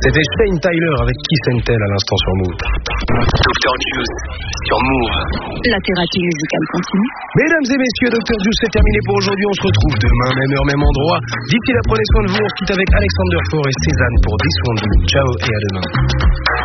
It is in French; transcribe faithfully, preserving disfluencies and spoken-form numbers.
C'était Shane Tyler avec Kiss and Tell à l'instant sur Move. docteur Juice sur Move. La thérapie musicale continue. Mesdames et messieurs, docteur Juice, c'est terminé pour aujourd'hui. On se retrouve demain, même heure, même endroit. D'ici là, prenez soin de vous. On se quitte avec Alexander Faure et Cézanne pour This One. Ciao et à demain.